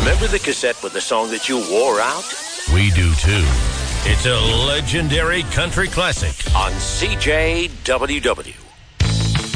Remember the cassette with the song that you wore out? We do too. It's a legendary country classic on CJWW.